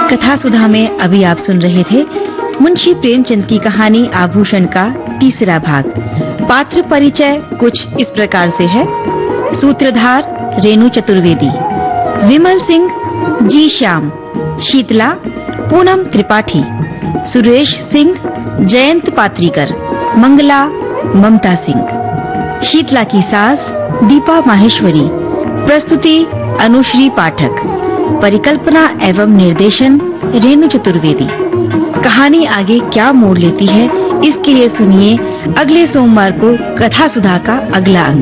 कथा सुधा में अभी आप सुन रहे थे मुंशी प्रेमचंद की कहानी आभूषण का तीसरा भाग। पात्र परिचय कुछ इस प्रकार से है। सूत्रधार रेणु चतुर्वेदी, विमल सिंह जी श्याम, शीतला पूनम त्रिपाठी, सुरेश सिंह जयंत पात्रीकर, मंगला ममता सिंह। शीतला की सास दीपा माहेश्वरी। प्रस्तुति अनुश्री पाठक। परिकल्पना एवं निर्देशन रेणु चतुर्वेदी। कहानी आगे क्या मोड़ लेती है इसके लिए सुनिए अगले सोमवार को कथा सुधा का अगला अंक।